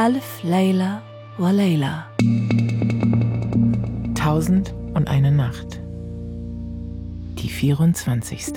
ألف ليلة وليلة. 1001 Nacht. Die 24.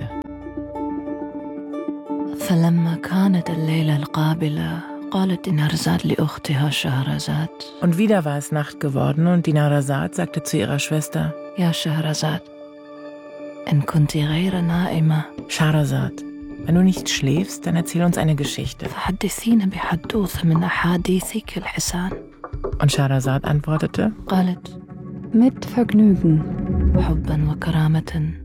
فلما كانت الليلة القابلة قالت دينارزاد لأختها شهرزاد. Und wieder war es Nacht geworden und Dinarzad sagte zu ihrer Schwester: يا شهرزاد إن كنت غير نائمة Scheherazad, wenn du nicht schläfst, dann erzähl uns eine Geschichte. فحدثينا بحدوث من أحاديثك الحسان. Und Scheherazad antwortete: قالت Mit Vergnügen. حبا وكرامة.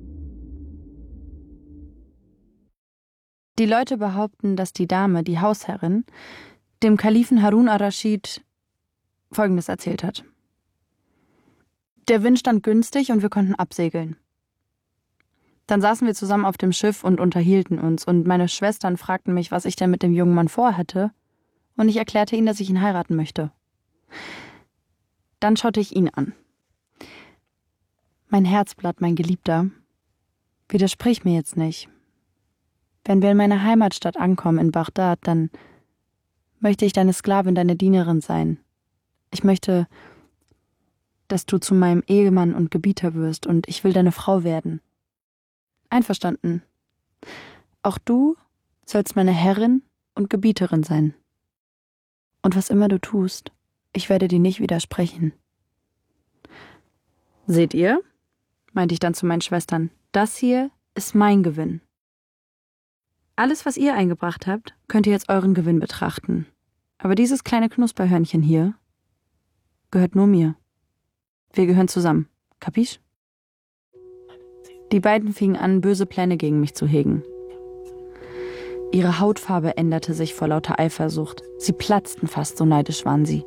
Die Leute behaupten, dass die Dame, die Hausherrin, dem Kalifen Harun ar-Raschid Folgendes erzählt hat. Der Wind stand günstig und wir konnten absegeln. Dann saßen wir zusammen auf dem Schiff und unterhielten uns und meine Schwestern fragten mich, was ich denn mit dem jungen Mann vorhatte, und ich erklärte ihnen, dass ich ihn heiraten möchte. Dann schaute ich ihn an. Mein Herzblatt, mein Geliebter, widersprich mir jetzt nicht. Wenn wir in meiner Heimatstadt ankommen, in Bagdad, dann möchte ich deine Sklavin, deine Dienerin sein. Ich möchte, dass du zu meinem Ehemann und Gebieter wirst, und ich will deine Frau werden. Einverstanden. Auch du sollst meine Herrin und Gebieterin sein. Und was immer du tust, ich werde dir nicht widersprechen. Seht ihr, meinte ich dann zu meinen Schwestern, das hier ist mein Gewinn. Alles, was ihr eingebracht habt, könnt ihr als euren Gewinn betrachten. Aber dieses kleine Knusperhörnchen hier gehört nur mir. Wir gehören zusammen. Kapisch? Die beiden fingen an, böse Pläne gegen mich zu hegen. Ihre Hautfarbe änderte sich vor lauter Eifersucht. Sie platzten fast, so neidisch waren sie.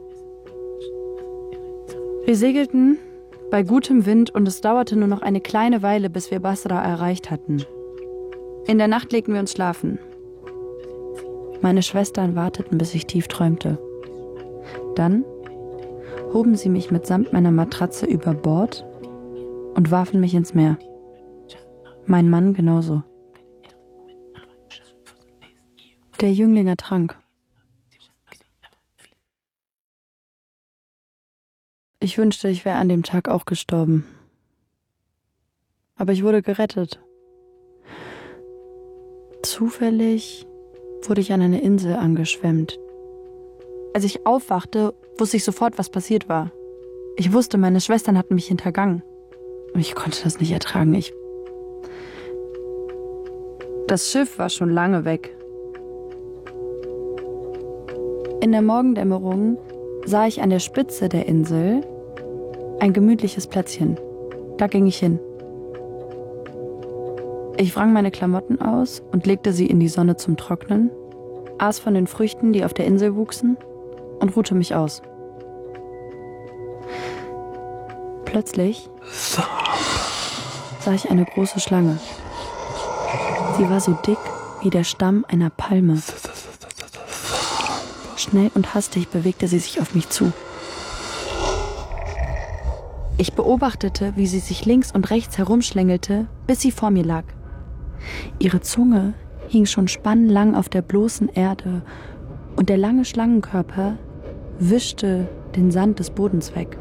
Wir segelten bei gutem Wind und es dauerte nur noch eine kleine Weile, bis wir Basra erreicht hatten. In der Nacht legten wir uns schlafen. Meine Schwestern warteten, bis ich tief träumte. Dann hoben sie mich mitsamt meiner Matratze über Bord und warfen mich ins Meer. Mein Mann genauso. Der Jüngling ertrank. Ich wünschte, ich wäre an dem Tag auch gestorben. Aber ich wurde gerettet. Zufällig wurde ich an eine Insel angeschwemmt. Als ich aufwachte, wusste ich sofort, was passiert war. Ich wusste, meine Schwestern hatten mich hintergangen. Und ich konnte das nicht ertragen. Das Schiff war schon lange weg. In der Morgendämmerung sah ich an der Spitze der Insel ein gemütliches Plätzchen. Da ging ich hin. Ich wrang meine Klamotten aus und legte sie in die Sonne zum Trocknen, aß von den Früchten, die auf der Insel wuchsen, und ruhte mich aus. Plötzlich sah ich eine große Schlange. Sie war so dick wie der Stamm einer Palme. Schnell und hastig bewegte sie sich auf mich zu. Ich beobachtete, wie sie sich links und rechts herumschlängelte, bis sie vor mir lag. Ihre Zunge hing schon spannlang auf der bloßen Erde und der lange Schlangenkörper wischte den Sand des Bodens weg.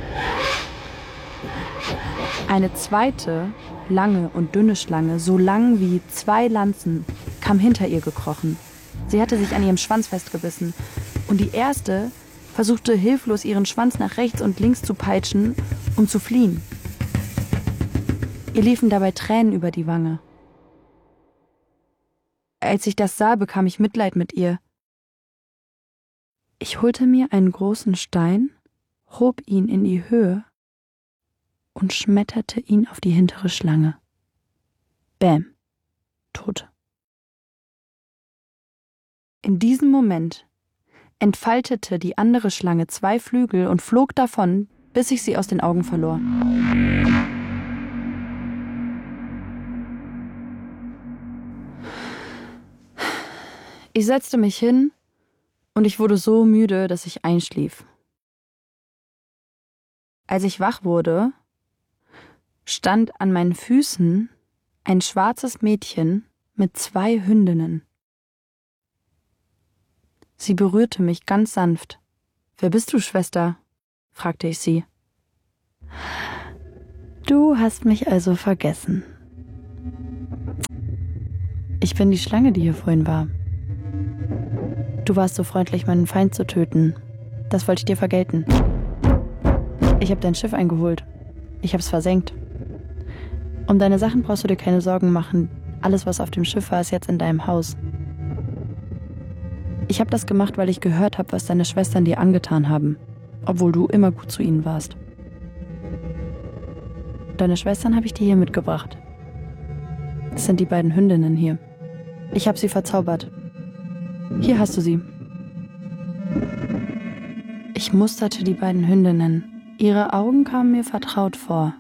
Eine zweite, lange und dünne Schlange, so lang wie 2 Lanzen, kam hinter ihr gekrochen. Sie hatte sich an ihrem Schwanz festgebissen und die erste versuchte hilflos, ihren Schwanz nach rechts und links zu peitschen, um zu fliehen. Ihr liefen dabei Tränen über die Wange. Als ich das sah, bekam ich Mitleid mit ihr. Ich holte mir einen großen Stein, hob ihn in die Höhe und schmetterte ihn auf die hintere Schlange. Bäm, tot. In diesem Moment entfaltete die andere Schlange 2 Flügel und flog davon, bis ich sie aus den Augen verlor. Ich setzte mich hin und ich wurde so müde, dass ich einschlief. Als ich wach wurde, stand an meinen Füßen ein schwarzes Mädchen mit 2 Hündinnen. Sie berührte mich ganz sanft. »Wer bist du, Schwester?« fragte ich sie. »Du hast mich also vergessen. Ich bin die Schlange, die hier vorhin war. Du warst so freundlich, meinen Feind zu töten. Das wollte ich dir vergelten. Ich habe dein Schiff eingeholt. Ich habe es versenkt. Um deine Sachen brauchst du dir keine Sorgen machen. Alles, was auf dem Schiff war, ist jetzt in deinem Haus. Ich habe das gemacht, weil ich gehört habe, was deine Schwestern dir angetan haben, obwohl du immer gut zu ihnen warst. Deine Schwestern habe ich dir hier mitgebracht. Es sind die beiden Hündinnen hier. Ich habe sie verzaubert. Hier hast du sie.« Ich musterte die beiden Hündinnen. Ihre Augen kamen mir vertraut vor.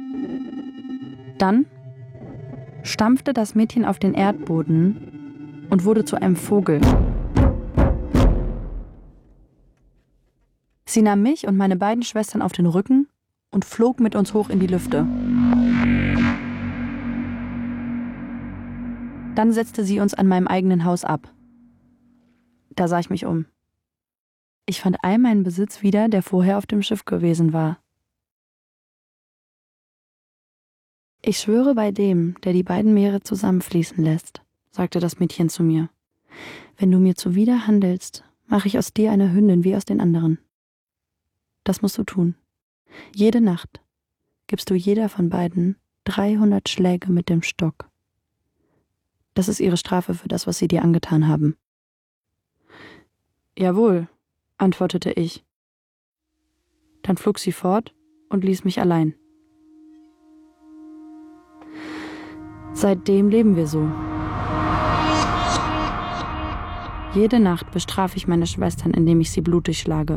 Dann stampfte das Mädchen auf den Erdboden und wurde zu einem Vogel. Sie nahm mich und meine beiden Schwestern auf den Rücken und flog mit uns hoch in die Lüfte. Dann setzte sie uns an meinem eigenen Haus ab. Da sah ich mich um. Ich fand all meinen Besitz wieder, der vorher auf dem Schiff gewesen war. »Ich schwöre bei dem, der die beiden Meere zusammenfließen lässt«, sagte das Mädchen zu mir. »Wenn du mir zuwider handelst, mache ich aus dir eine Hündin wie aus den anderen. Das musst du tun. Jede Nacht gibst du jeder von beiden 300 Schläge mit dem Stock. Das ist ihre Strafe für das, was sie dir angetan haben.« »Jawohl«, antwortete ich. Dann flog sie fort und ließ mich allein. Seitdem leben wir so. Jede Nacht bestrafe ich meine Schwestern, indem ich sie blutig schlage.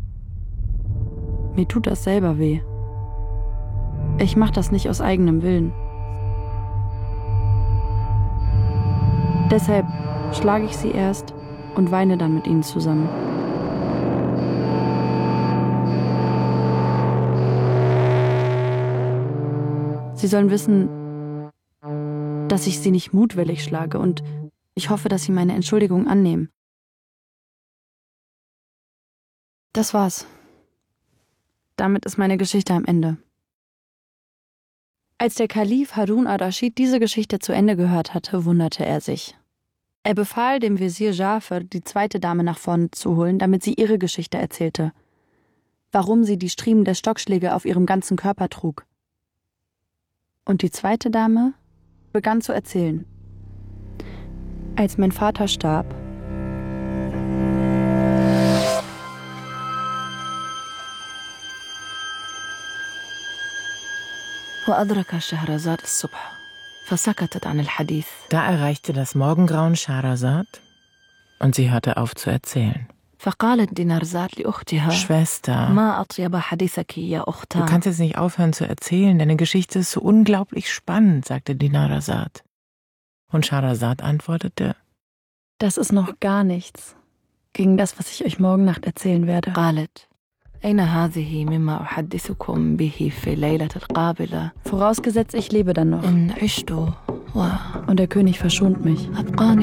Mir tut das selber weh. Ich mache das nicht aus eigenem Willen. Deshalb schlage ich sie erst und weine dann mit ihnen zusammen. Sie sollen wissen, dass ich sie nicht mutwillig schlage, und ich hoffe, dass sie meine Entschuldigung annehmen. Das war's. Damit ist meine Geschichte am Ende. Als der Kalif Harun ar-Raschid diese Geschichte zu Ende gehört hatte, wunderte er sich. Er befahl dem Wesir Jafar, die zweite Dame nach vorne zu holen, damit sie ihre Geschichte erzählte. Warum sie die Striemen der Stockschläge auf ihrem ganzen Körper trug. Und die zweite Dame begann zu erzählen. Als mein Vater starb, Da erreichte das Morgengrauen Schahrazad und sie hörte auf zu erzählen. Schwester, du kannst jetzt nicht aufhören zu erzählen, deine Geschichte ist so unglaublich spannend, sagte Dinarzad. Und Schahrazad antwortete: Das ist noch gar nichts gegen das, was ich euch morgen Nacht erzählen werde. Vorausgesetzt, ich lebe dann noch. Und der König verschont mich.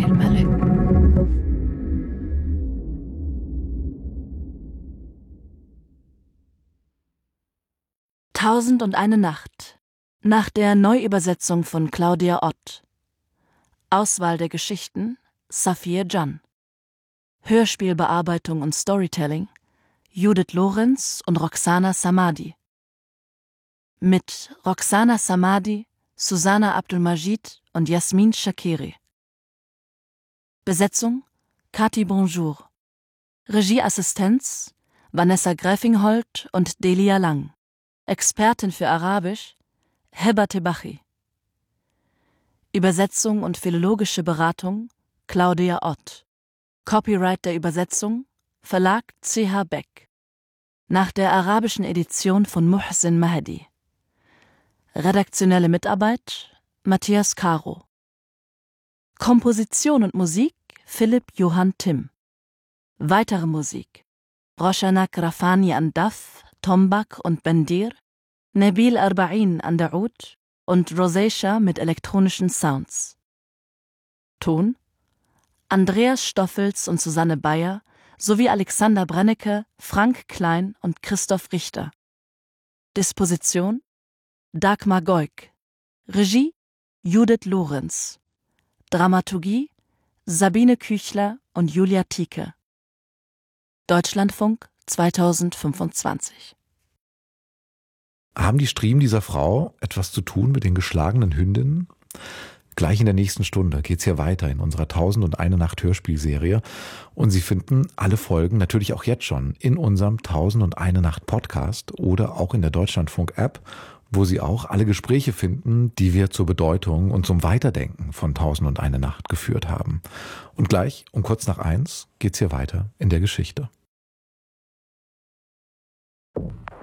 1001 Nacht nach der Neuübersetzung von Claudia Ott. Auswahl der Geschichten Safir Can. Hörspielbearbeitung und Storytelling Judith Lorenz und Roxana Samadi. Mit Roxana Samadi, Susanna Abdulmajid und Jasmin Shakiri. Besetzung Kati Bonjour. Regieassistenz Vanessa Gräfingholt und Delia Lang. Expertin für Arabisch Heba Tebachi. Übersetzung und philologische Beratung Claudia Ott. Copyright der Übersetzung Verlag CH Beck. Nach der arabischen Edition von Muhsin Mahdi. Redaktionelle Mitarbeit Matthias Caro. Komposition und Musik Philipp Johann Timm. Weitere Musik Roshanak Rafani an Daf, Tombak und Bendir, Nabil Arba'in an der Oud und Rosacea mit elektronischen Sounds. Ton Andreas Stoffels und Susanne Bayer sowie Alexander Brennecke, Frank Klein und Christoph Richter. Disposition Dagmar Goik. Regie Judith Lorenz. Dramaturgie Sabine Küchler und Julia Tieke. Deutschlandfunk 2025. Haben die Striemen dieser Frau etwas zu tun mit den geschlagenen Hündinnen? Gleich in der nächsten Stunde geht's hier weiter in unserer 1001 Nacht Hörspielserie. Und Sie finden alle Folgen natürlich auch jetzt schon in unserem 1001 Nacht Podcast oder auch in der Deutschlandfunk-App, wo Sie auch alle Gespräche finden, die wir zur Bedeutung und zum Weiterdenken von 1001 Nacht geführt haben. Und gleich um kurz nach 1 geht's hier weiter in der Geschichte.